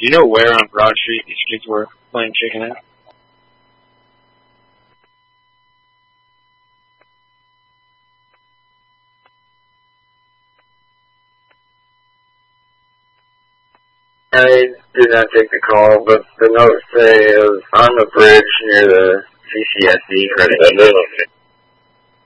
Do you know where on Broad Street these kids were playing chicken at? I did not take the call, but the notes say it was on the bridge near the CCSD credit union.